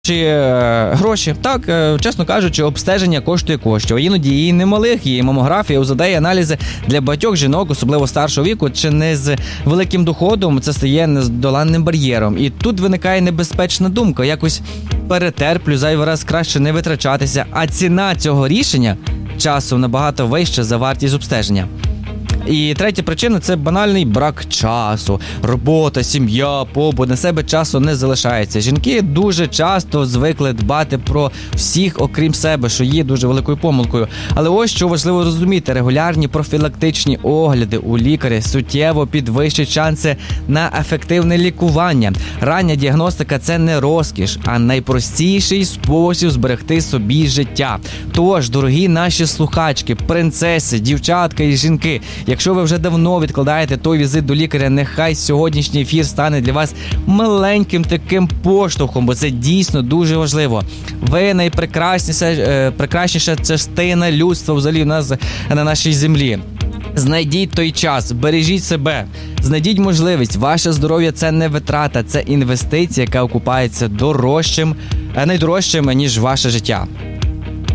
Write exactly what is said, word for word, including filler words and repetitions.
Чи е, гроші. Так, е, чесно кажучи, обстеження коштує коштів. Іноді і немалих, і мамографія, УЗД, і аналізи для багатьох жінок, особливо старшого віку, чи не з великим доходом, це стає нездоланним бар'єром. І тут виникає небезпечна думка, якось перетерплю, зайвий раз краще не витрачатися, а ціна цього рішення часом набагато вища за вартість обстеження. І третя причина – це банальний брак часу. Робота, сім'я, побут, на себе часу не залишається. Жінки дуже часто звикли дбати про всіх, окрім себе, що є дуже великою помилкою. Але ось що важливо розуміти – регулярні профілактичні огляди у лікаря суттєво підвищать шанси на ефективне лікування. Рання діагностика – це не розкіш, а найпростіший спосіб зберегти собі життя. Тож, дорогі наші слухачки, принцеси, дівчатка і жінки, якщо ви вже давно відкладаєте той візит до лікаря, нехай сьогоднішній ефір стане для вас маленьким таким поштовхом, бо це дійсно дуже важливо. Ви найпрекрасніша е, прекрасніша частина людства взагалі в нас на нашій землі. Знайдіть той час, бережіть себе, знайдіть можливість. Ваше здоров'я – це не витрата, це інвестиція, яка окупається дорожчим, найдорожчим, ніж ваше життя.